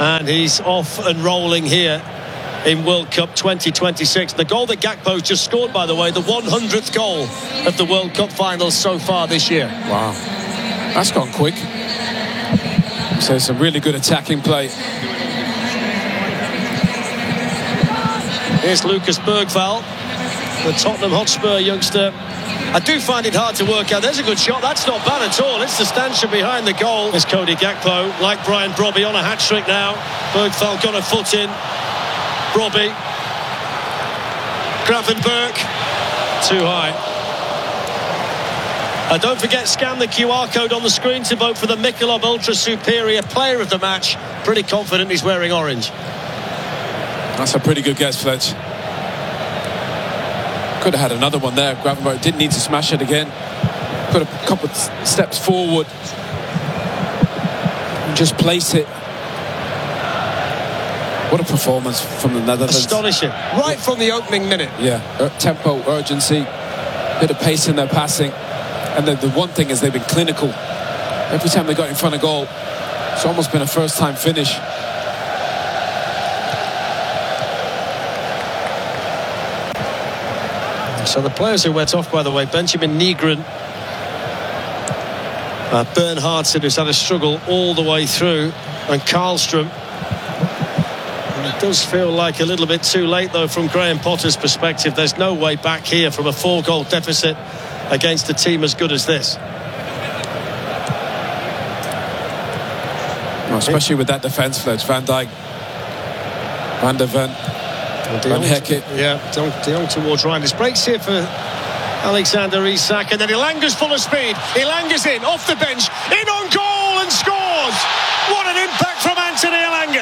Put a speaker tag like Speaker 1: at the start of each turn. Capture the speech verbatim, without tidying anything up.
Speaker 1: And he's off and rolling here in World Cup twenty twenty-six. The goal that Gakpo just scored, by the way, the one hundredth goal of the World Cup finals so far this year.
Speaker 2: Wow, that's gone quick. So some really good attacking play.
Speaker 1: Here's Lucas Bergvall, the Tottenham Hotspur youngster. I do find it hard to work out. There's a good shot. That's not bad at all. It's the stanchion behind the goal. There's Cody Gakpo, like Brian Brobby, on a hat-trick now. Bergvall got a foot in. Brobby. Gravenberch. Too high. Uh, don't forget, scan the Q R code on the screen to vote for the Michelob Ultra Superior Player of the Match. Pretty confident he's wearing orange.
Speaker 2: That's a pretty good guess, Fletch. Could have had another one there. Gravenberch didn't need to smash it again. Put a couple of steps forward and just place it. What a performance from the Netherlands.
Speaker 1: Astonishing. Right from the opening minute.
Speaker 2: Yeah, uh, tempo, urgency, bit of pace in their passing. And the, the one thing is they've been clinical. Every time they got in front of goal, it's almost been a first-time finish.
Speaker 1: So the players who went off, by the way, Benjamin Nygren, uh, Bernhardsen, who's had a struggle all the way through, and Karlstrom. And it does feel like a little bit too late, though, from Graham Potter's perspective. There's no way back here from a four-goal deficit against a team as good as this.
Speaker 2: Well, especially with that defence, Fletch. Van Dijk, Van der Ven, Van Hecke.
Speaker 1: Yeah, De Jong towards Ryan. This breaks here for Alexander Isak, and then Ilanga's full of speed. Ilanga's in, off the bench, in on goal and scores! What an impact from Anthony Elanga!